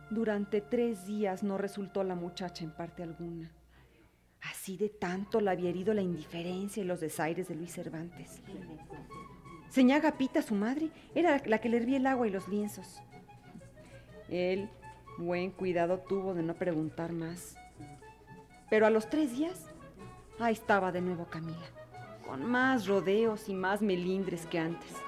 Durante 3 días no resultó la muchacha en parte alguna. Así de tanto la había herido la indiferencia y los desaires de Luis Cervantes. Señá Agapita, su madre, era la que le hervía el agua y los lienzos. Él, buen cuidado tuvo de no preguntar más. Pero a los 3 días, ahí estaba de nuevo Camila, con más rodeos y más melindres que antes.